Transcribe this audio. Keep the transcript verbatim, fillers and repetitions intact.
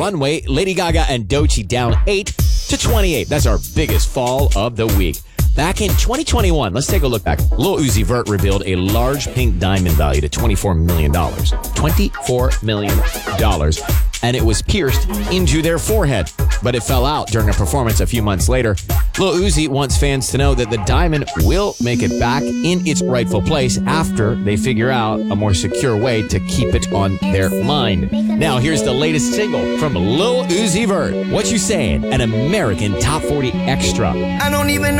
runway. Lady Gaga and Doechii down eight to twenty-eight. That's our biggest fall of the week. Back in twenty twenty-one, let's take a look back. Lil Uzi Vert revealed a large pink diamond valued at twenty-four million dollars. twenty-four million dollars. And it was pierced into their forehead, but it fell out during a performance a few months later. Lil Uzi wants fans to know that the diamond will make it back in its rightful place after they figure out a more secure way to keep it on their mind. Now, here's the latest single from Lil Uzi Vert. What You Saying? An American Top forty Extra. I don't even know